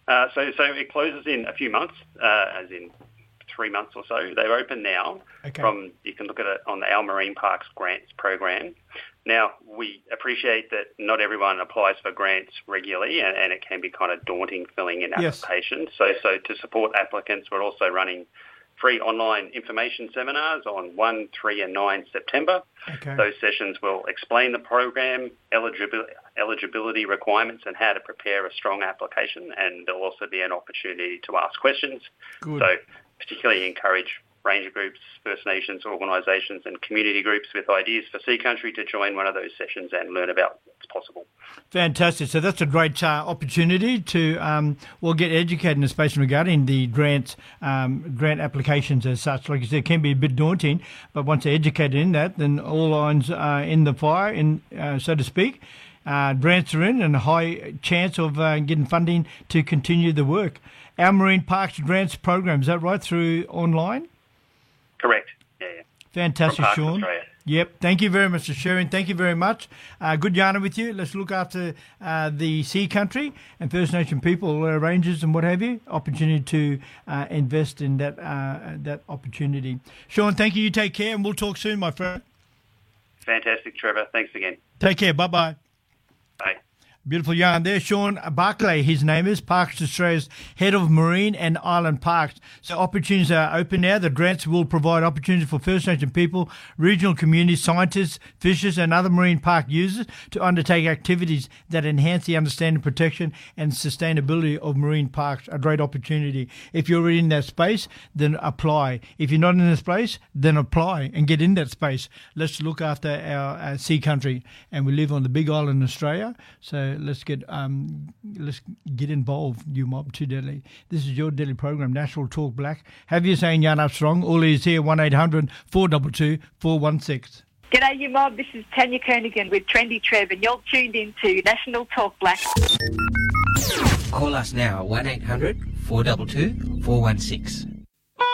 So it closes in a few months, as in 3 months or so. They're open now. Okay. You can look at it on our Marine Parks Grants program. Now, we appreciate that not everyone applies for grants regularly, and it can be kind of daunting filling in applications. So to support applicants, we're also running free online information seminars on 1, 3 and 9 September. Okay. Those sessions will explain the program, eligibility requirements and how to prepare a strong application, and there'll also be an opportunity to ask questions. Good. So particularly encourage ranger groups, First Nations organisations and community groups with ideas for Sea Country to join one of those sessions and learn about what's possible. Fantastic. So that's a great opportunity to get educated in the space regarding the grant applications as such. Like you said, it can be a bit daunting, but once they're educated in that, then all irons are in the fire, so to speak. Grants are in and a high chance of getting funding to continue the work. Our Marine Parks Grants program, is that right, through online? Correct. Yeah. Fantastic, From Sean. Australia. Yep. Thank you very much for sharing. Thank you very much. Good yarning with you. Let's look after the Sea Country and First Nation people, rangers and what have you. Opportunity to invest in that opportunity. Sean, thank you. You take care, and we'll talk soon, my friend. Fantastic, Trevor. Thanks again. Take care. Bye-bye. Bye. Beautiful yarn there. Sean Barclay, his name is, Parks Australia's Head of Marine and Island Parks. So opportunities are open now. The grants will provide opportunities for First Nation people, regional communities, scientists, fishers and other marine park users to undertake activities that enhance the understanding, protection and sustainability of marine parks. A great opportunity. If you're already in that space, then apply. If you're not in that space, then apply and get in that space. Let's look after our Sea Country. And we live on the big island in Australia. So let's get involved, you mob, too deadly. This is your daily program, National Talk Black. Have you saying yarn up strong? All is here, 1-800-422-416. G'day, you mob. This is Tanya Kernigan with Trendy Trev, and you're tuned in to National Talk Black. Call us now, 1-800-422-416.